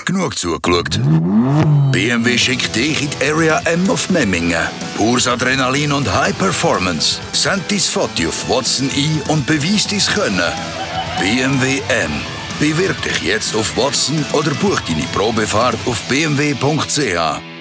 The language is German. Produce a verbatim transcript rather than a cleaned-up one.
genug zugeschaut? B M W schickt dich in die Area M auf Memmingen. Pures Adrenalin und High Performance. Send dein Foto auf Watson ein und beweis dein Können. B M W M. Bewirb dich jetzt auf Watson oder buch deine Probefahrt auf b m w punkt c h.